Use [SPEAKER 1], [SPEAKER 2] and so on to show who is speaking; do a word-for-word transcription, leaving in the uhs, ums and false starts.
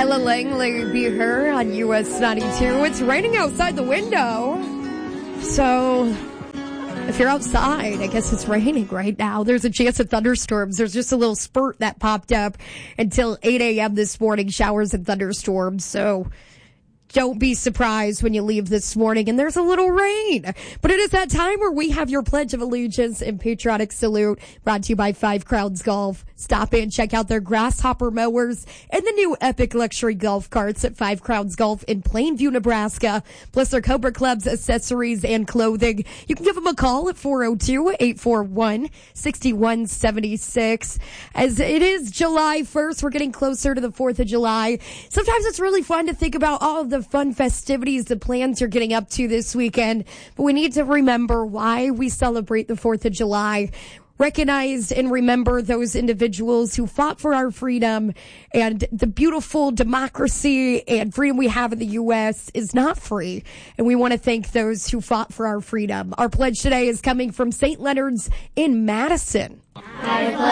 [SPEAKER 1] Ella Langley, Be Her on U S ninety-two. It's raining outside the window. So if you're outside, I guess it's raining right now. There's a chance of thunderstorms. There's just a little spurt that popped up until eight a.m. this morning, showers and thunderstorms. So don't be surprised when you leave this morning and there's a little rain. But it is that time where we have your Pledge of Allegiance and Patriotic Salute, brought to you by Five Crowns Golf. Stop in, check out their Grasshopper mowers and the new Epic Luxury Golf Carts at Five Crowns Golf in Plainview, Nebraska, plus their Cobra Club's accessories and clothing. You can give them a call at four oh two, eight four one, six one seven six. As it is July first, we're getting closer to the fourth of July. Sometimes it's really fun to think about all of the fun festivities, the plans you're getting up to this weekend, but we need to remember why we celebrate the fourth of July. Recognize and remember those individuals who fought for our freedom, and the beautiful democracy and freedom we have in the U S is not free, and we want to thank those who fought for our freedom. Our pledge today is coming from Saint Leonard's in Madison.
[SPEAKER 2] I